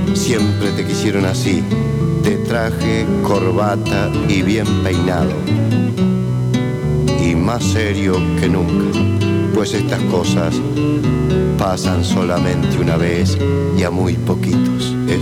siempre te quisieron así, de traje, corbata y bien peinado. Y más serio que nunca, pues estas cosas pasan solamente una vez y a muy poquitos.